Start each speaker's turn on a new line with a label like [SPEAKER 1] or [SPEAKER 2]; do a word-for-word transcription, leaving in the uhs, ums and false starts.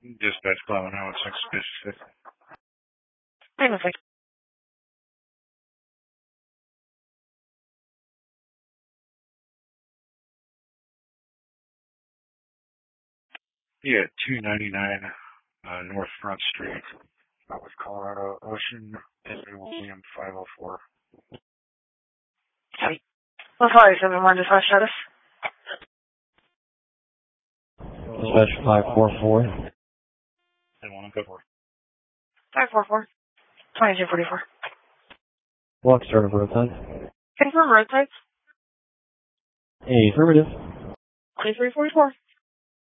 [SPEAKER 1] Dispatch Cloud now at six fifty-six.
[SPEAKER 2] Hang on a second.
[SPEAKER 1] Yeah, two ninety-nine uh, North Front Street, with Colorado Ocean, William five oh four.
[SPEAKER 2] Sorry. Well, sorry, seven one dispatch status.
[SPEAKER 3] Dispatch five four four.
[SPEAKER 1] seven one, go for it.
[SPEAKER 2] five four four. twenty-two forty-four.
[SPEAKER 3] Walk start of roadside.
[SPEAKER 2] Confirm roadside.
[SPEAKER 3] Affirmative.
[SPEAKER 2] twenty-three forty-four.